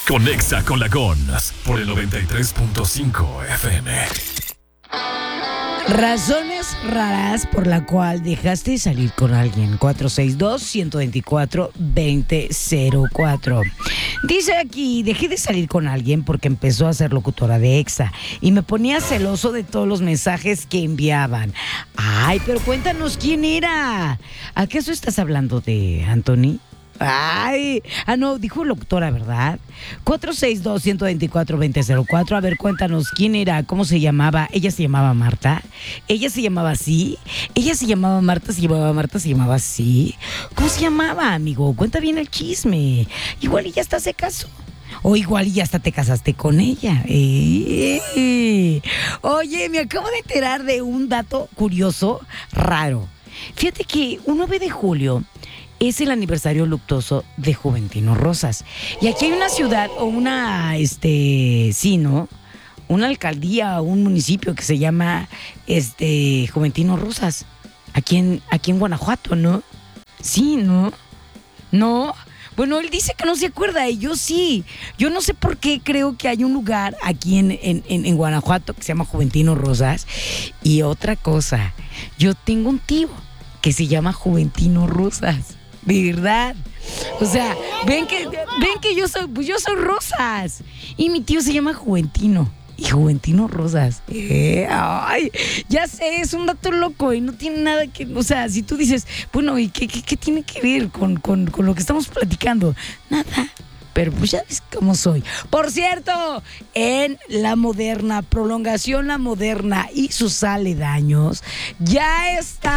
Conexa con la GONS por el 93.5 FM. Razones raras por la cual dejaste de salir con alguien. 462-124-2004. Dice aquí, dejé de salir con alguien porque empezó a ser locutora de EXA y me ponía celoso de todos los mensajes que enviaban. Ay, pero cuéntanos quién era. ¿Acaso estás hablando de Anthony? Ay, no, dijo locutora, ¿verdad? 462-124-2004. A ver, cuéntanos, ¿quién era? ¿Cómo se llamaba? ¿Ella se llamaba Marta? ¿Ella se llamaba así? ¿Ella se llamaba Marta? ¿Se llamaba Marta? ¿Se llamaba así? ¿Cómo se llamaba, amigo? Cuenta bien el chisme. Igual y ya hasta se casó. O igual y ya hasta te casaste con ella. Oye, me acabo de enterar de un dato curioso, raro. Fíjate que un 9 de julio es el aniversario luctuoso de Juventino Rosas. Y aquí hay una ciudad o una, ¿no? Una alcaldía o un municipio que se llama, Juventino Rosas. Aquí en Guanajuato, ¿no? Sí, ¿no? ¿No? Bueno, él dice que no se acuerda y yo sí. Yo no sé por qué creo que hay un lugar aquí en Guanajuato que se llama Juventino Rosas. Y otra cosa, yo tengo un tío que se llama Juventino Rosas. De verdad. O sea, ven que yo soy Rosas. Y mi tío se llama Juventino. Y Juventino Rosas. Ay, ya sé, es un dato loco y no tiene nada que... O sea, si tú dices, bueno, ¿y qué tiene que ver con lo que estamos platicando? Nada. Pero pues ya ves cómo soy. Por cierto, en La Moderna, Prolongación La Moderna y sus aledaños, ya está